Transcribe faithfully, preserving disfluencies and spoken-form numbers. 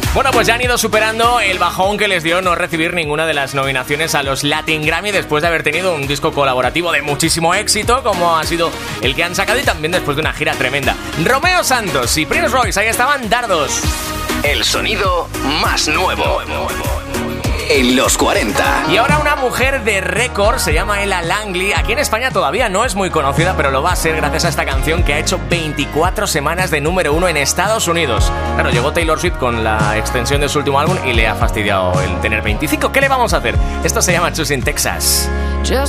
Bueno, pues ya han ido superando el bajón que les dio no recibir ninguna de las nominaciones a los Latin Grammy después de haber tenido un disco colaborativo de muchísimo éxito, como ha sido el que han sacado, y también después de una gira tremenda. Romeo Santos y Prince Royce, ahí estaban, Dardos. El sonido más nuevo en los cuarenta. Y ahora una mujer de récord, se llama Ella Langley. Aquí en España todavía no es muy conocida, pero lo va a ser gracias a esta canción que ha hecho veinticuatro semanas de número uno en Estados Unidos. Claro, llegó Taylor Swift con la extensión de su último álbum y le ha fastidiado el tener veinticinco. ¿Qué le vamos a hacer? Esto se llama Choosing Texas. Just